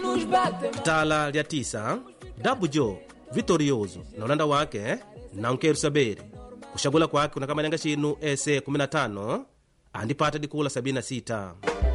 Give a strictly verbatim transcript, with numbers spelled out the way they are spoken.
tala lya tisa Dabu Jo Vitorioso na ulanda wake na Nkeru Saberi kushagula kwake unakamanyanga chinu ese kumi na tano andipata dikula sabini na sita.